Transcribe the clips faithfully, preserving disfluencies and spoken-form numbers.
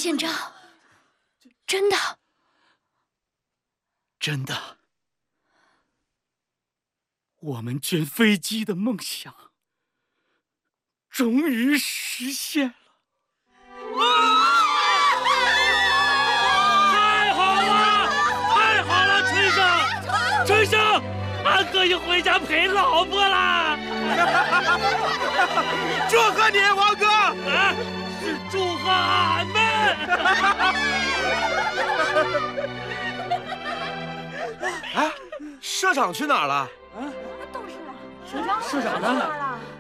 县长，真的， 真的，我们捐飞机的梦想终于实现了。 太好了，太好了，春生，春生，俺可以回家陪老婆啦！ 祝贺你，王哥！ 啊，是祝贺俺们！ 哎，社长去哪儿了？啊， 董事长，社长， 社长呢？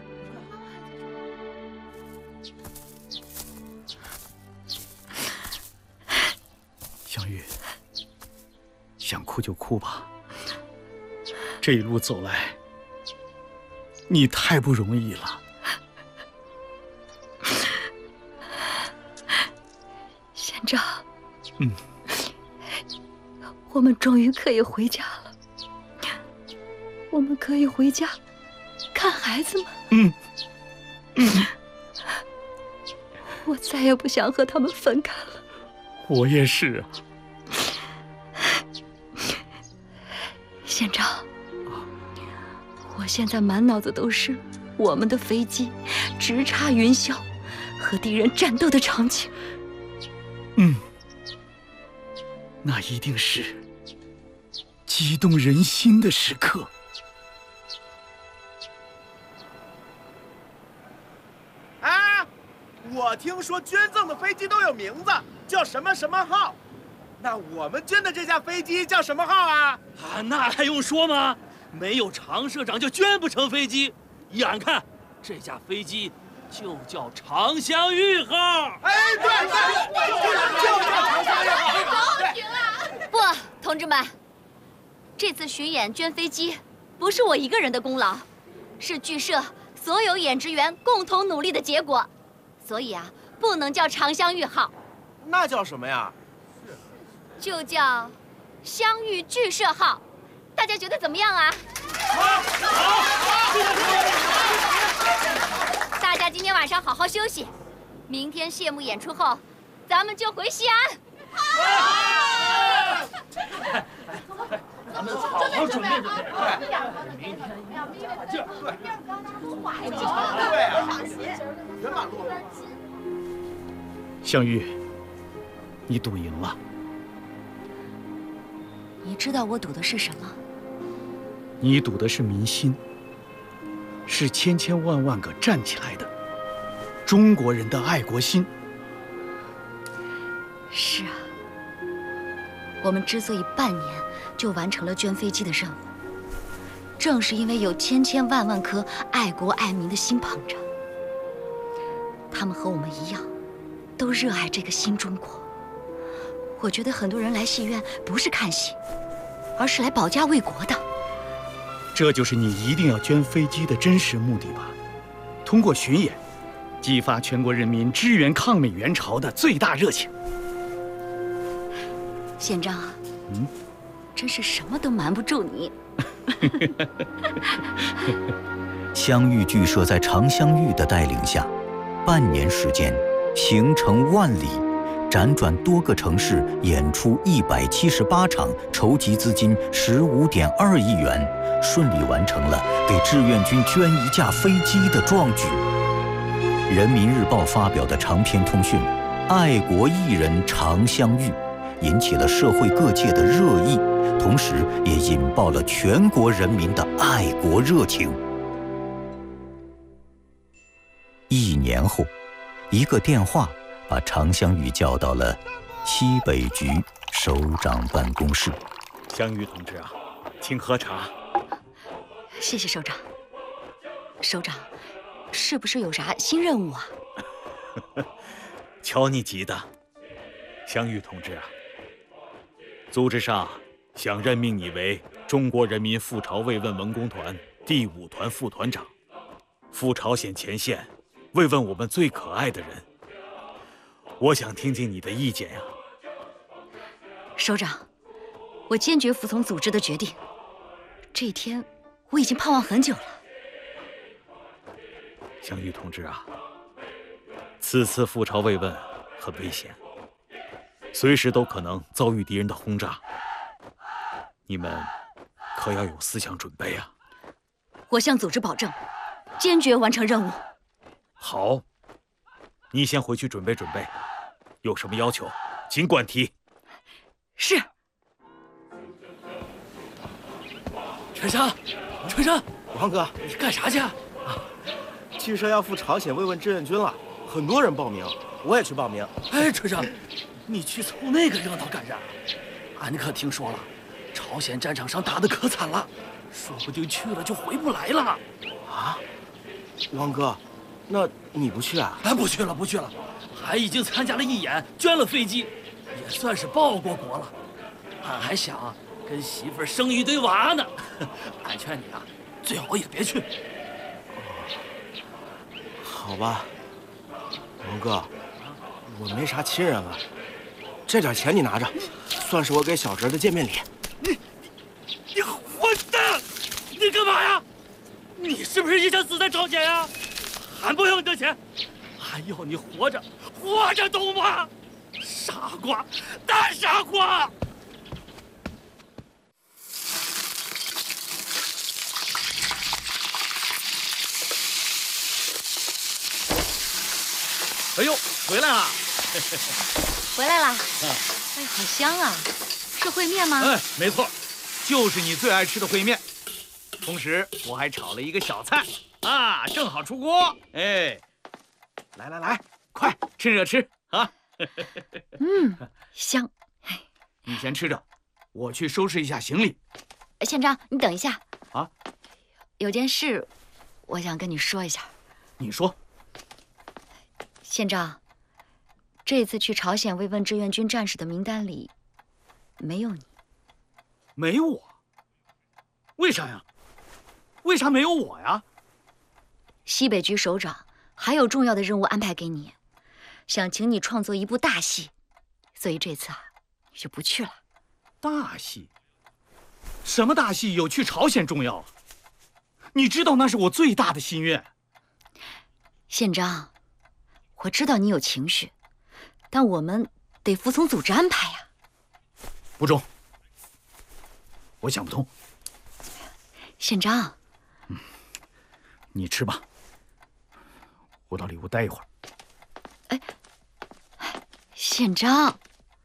香玉，想哭就哭吧。这一路走来，你太不容易了。 县长， 嗯， 我们终于可以回家了。我们可以回家看孩子吗？ 嗯，嗯， 我再也不想和他们分开了。 我也是啊。 县长，我现在满脑子都是我们的飞机直插云霄，和敌人战斗的场景。 嗯，那一定是激动人心的时刻。 哎，我听说捐赠的飞机都有名字，叫什么什么号。那我们捐的这架飞机叫什么号啊？ 啊，那还用说吗？没有常社长就捐不成飞机。依俺看，这架飞机就叫常香玉号。 哎，对对，就叫常香玉号。 高兴了！ 不，同志们，这次巡演捐飞机不是我一个人的功劳，是剧社所有演职员共同努力的结果。所以啊，不能叫常香玉号， 那叫什么呀？ 就叫香玉剧社号。大家觉得怎么样啊？ 好，好， 大家今天晚上好好休息，明天谢幕演出后，咱们就回西安。 咱们好好准备准备，明天一定加把劲儿。 对，对啊，人马路。 香玉，你赌赢了。 你知道我赌的是什么？ 你赌的是民心，是千千万万个站起来的中国人的爱国心。 是啊，我们之所以半年就完成了捐飞机的任务，正是因为有千千万万颗爱国爱民的心捧着。他们和我们一样，都热爱这个新中国。我觉得很多人来戏院不是看戏，而是来保家卫国的。 这就是你一定要捐飞机的真实目的吧？通过巡演，激发全国人民支援抗美援朝的最大热情。 县长啊， 嗯， 真是什么都瞒不住你。 香玉剧社在常香玉的带领下，半年时间行程万里，辗转多个城市，演出一百七十八场，筹集资金十五点二亿元，顺利完成了给志愿军捐一架飞机的壮举。人民日报发表的长篇通讯《爱国艺人常香玉》引起了社会各界的热议，同时也引爆了全国人民的爱国热情。一年后，一个电话把常香玉叫到了西北局首长办公室。 香玉同志啊，请喝茶。 谢谢首长。首长，是不是有啥新任务啊？ 瞧你急的。香玉同志啊，组织上想任命你为中国人民赴朝慰问文工团第五团副团长，赴朝鲜前线慰问我们最可爱的人。我想听听你的意见呀。 首长，我坚决服从组织的决定。这一天我已经盼望很久了。 香玉同志啊，此次赴朝慰问很危险， 随时都可能遭遇敌人的轰炸。你们可要有思想准备啊！ 我向组织保证，坚决完成任务。 好，你先回去准备准备，有什么要求尽管提。 是。 陈生，陈生， 王哥， 你干啥去啊？ 据说要赴朝鲜慰问志愿军了，很多人报名，我也去报名。 哎，陈生，你去凑那个热闹干啥？俺可听说了，朝鲜战场上打得可惨了，说不定去了就回不来了。 啊，王哥，那你不去啊？ 俺不去了，不去了，俺已经参加了义演，捐了飞机，也算是报过国了。俺还想跟媳妇儿生一堆娃呢。俺劝你啊，最好也别去。 好吧，王哥，我没啥亲人了，这点钱你拿着，算是我给小侄的见面礼。 你你你混蛋！你干嘛呀？你是不是也想死在朝鲜呀？俺不要你的钱，俺要你活着，活着懂吗？傻瓜，大傻瓜！ 哎呦，回来了！ 回来啦！哎，好香啊！是烩面吗？ 哎，没错，就是你最爱吃的烩面。同时，我还炒了一个小菜啊，正好出锅。哎，来来来，快趁热吃啊！ 嗯，香。 你先吃着，我去收拾一下行李。 县长，你等一下啊， 有件事，我想跟你说一下。 你说。 县长，这次去朝鲜慰问志愿军战士的名单里，没有你。 没有我？为啥呀？为啥没有我呀？ 西北局首长还有重要的任务安排给你，想请你创作一部大戏，所以这次啊，你就不去了。 大戏？什么大戏有去朝鲜重要啊？你知道那是我最大的心愿。 县长，我知道你有情绪，但我们得服从组织安排呀。 不中，我想不通。 县长， 嗯，你吃吧，我到里屋待一会儿。 哎，县长。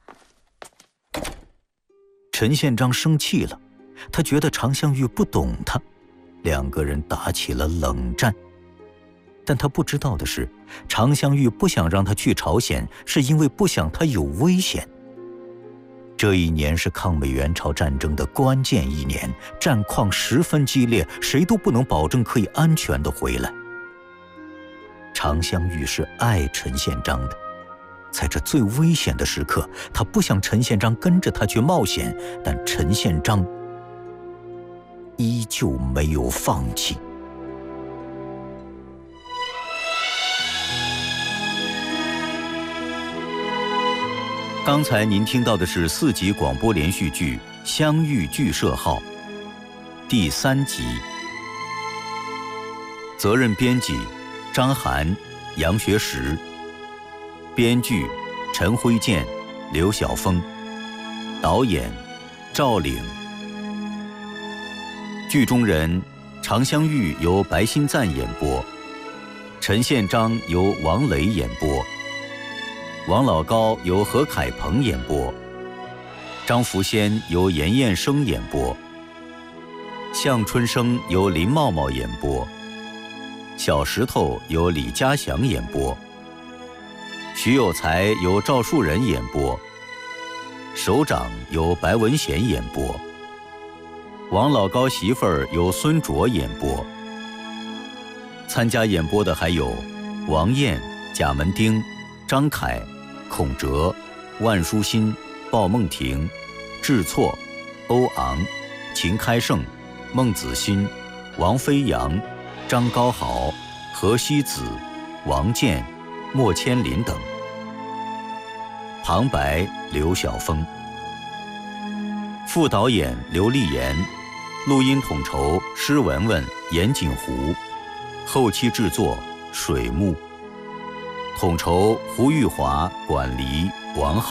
陈县长生气了，他觉得常香玉不懂他，两个人打起了冷战。但他不知道的是，常香玉不想让他去朝鲜，是因为不想他有危险。这一年是抗美援朝战争的关键一年，战况十分激烈，谁都不能保证可以安全地回来。常香玉是爱陈县长的，在这最危险的时刻，他不想陈县长跟着他去冒险，但陈县长依旧没有放弃。刚才您听到的是四集广播连续剧《相遇剧社号》第三集，责任编辑张涵、杨学实，编剧陈辉健、刘晓峰，导演赵岭。剧中人常香玉由白新赞演播，陈宪章由王磊演播，王老高由何凯鹏演播，张福仙由严彦生演播，向春生由林茂茂演播，小石头由李家祥演播，徐有才由赵树人演播，首长由白文贤演播，王老高媳妇儿由孙卓演播。参加演播的还有王燕、贾门丁、张凯、孔哲、万书新、鲍梦婷、智错、欧昂、秦开胜、孟子欣、王飞扬、张高豪、何西子、王健、莫千林等。旁白刘晓峰，副导演刘丽妍，录音统筹施文文、严景湖，后期制作水木，统筹胡玉华、管黎、王浩。